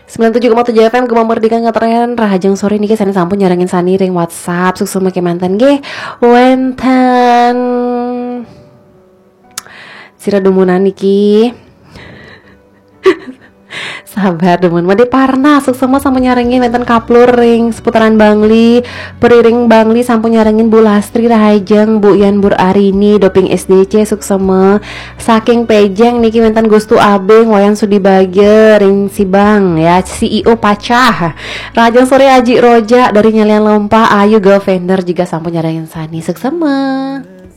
97,7 FM Gemma Merdeka ngetren Rahajeng sore niki sani sampun nyarangin sani ring WhatsApp sukses make mantan ge wenten sira dumunan niki sabar demun made parna sukses sampun nyarangin wenten kaplur ring seputaran Bangli periring Bangli sampun nyarangin Bu Lastri Rahajeng Bu Yan Bur Arini doping SDC sukses saking pejeng niki wenten Gustu Abeng Wayan Sudibage ring Sibang ya CEO Pacah Rahajeng sore Aji Roja dari Nyalian Lompah Ayu Govender juga sampun nyarangin sani sukses